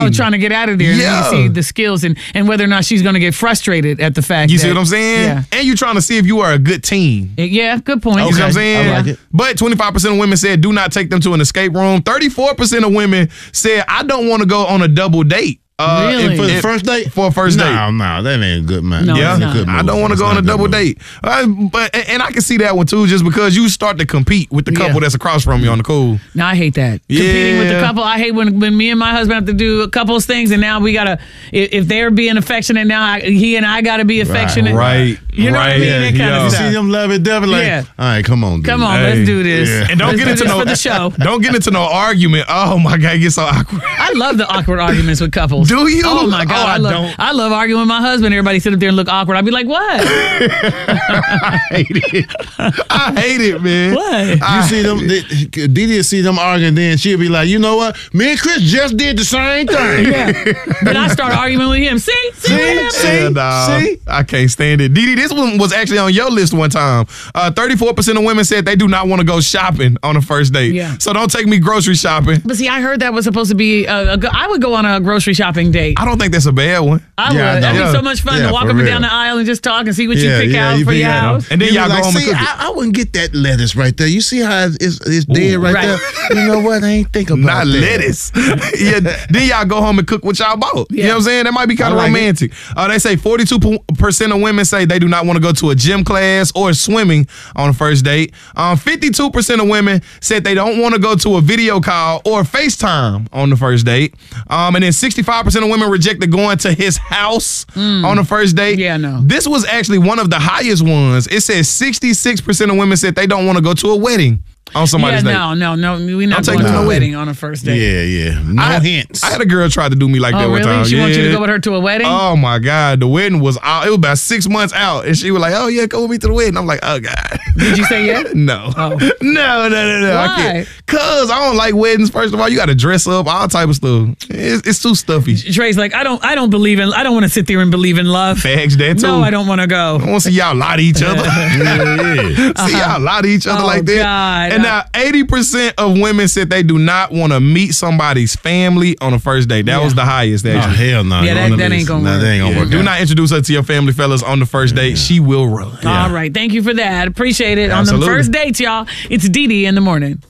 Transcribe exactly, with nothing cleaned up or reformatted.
trying to get out of there. Yeah. And you see the skills and, and whether or not she's going to get frustrated at the fact You that, see what I'm saying? Yeah. And you're trying to see if you are a good team. Yeah, good point. You see what I'm saying? I like it. But twenty-five percent of women said do not take them to an escape room. thirty-four percent of women said I don't want to go on a double date. Uh, Really? if- For the if- first date? For a first date. No, no, that ain't good, man. No, Yeah, it's not. Good I move. don't want to It's go on not a good double move. date. Uh, but and I can see that one too, just because you start to compete with the couple Yeah. that's across from you on the cool. No, I hate that. Competing with the Yeah. couple. I hate when, when me and my husband have to do a couple's things, and now we gotta. If, if they're being affectionate, now I, he and I gotta be affectionate. Right. You know what I right. mean? That kind Yeah. of You stuff. see them lovey dovey like, Yeah. all right, come on, dude. Come on, Hey. let's do this. Yeah. And don't Let's get do into this no for the show. Don't get into no argument. Oh my God, it gets so awkward. I love the awkward arguments with couples. Do you? Oh my God, Oh, I, I love. don't. I love arguing with my husband. Everybody sit up there and look awkward. I'd be like, what? I hate it. I hate it, man. What? You see them, Didi will see them arguing, then she'll be like, you know what? Me and Chris just did the same thing. Yeah. Then I start arguing with him. See, see, what happened? See? Yeah, nah, See? I can't stand it. Didi, this one was actually on your list one time. Uh, thirty-four percent of women said they do not want to go shopping on a first date. Yeah. So don't take me grocery shopping. But see, I heard that was supposed to be. A, a, go- I would go on a grocery shopping date. I don't think that's a bad one. I Yeah, I would. That'd know. be so much fun Yeah, to walk for up and real. down the aisle and just talk and see what Yeah, you pick yeah, out you for pick your out. house. And then You y'all be go like, home and see, cook it. I, I wouldn't get that lettuce right there. You see how it's, it's dead right, Right. there? You know what? I ain't think about Not that. lettuce. Yeah, then y'all go home and cook what y'all bought. You know what I'm saying? That might be kind I of like it. romantic. Uh, they say forty-two percent of women say they do not want to go to a gym class or swimming on a first date. Um, fifty-two percent of women said they don't want to go to a video call or FaceTime on the first date. Um, and then sixty-five percent of women rejected going to his house on the first date. Yeah, no. This was actually one of the highest ones. It says sixty-six percent of women said they don't want to go to a wedding on Yeah, somebody's date. no, no, no. We're not take going you to to a a wedding on a first date. Yeah, yeah. No I, hints. I had a girl try to do me like that Oh, one really? time. She yeah. wants you to go with her to a wedding? Oh my God, the wedding was out. It was about six months out, and she was like, "Oh yeah, come with me to the wedding." I'm like, "Oh God." Did you say yes? No, Oh. no, no, no, no. I Why? can't. Cause I don't like weddings. First of all, you got to dress up, all type of stuff. It's, it's too stuffy. Trey's like, I don't, I don't believe in, I don't want to sit there and believe in love. Fags that too. No, I don't want to go. I want to see y'all lie to each other. yeah, yeah. See y'all lie to each other Oh, like that. God. And now eighty percent of women said they do not want to meet somebody's family on a first date. That Yeah. was the highest. Oh, Actually. hell no. Yeah, You that- wanna that be- ain't gonna nah, work. That ain't gonna Yeah, work do out. not introduce her to your family, fellas, on the first date. She will run. All right. Thank you for that. Appreciate it. On Absolutely. the first dates, y'all, it's Didi in the morning.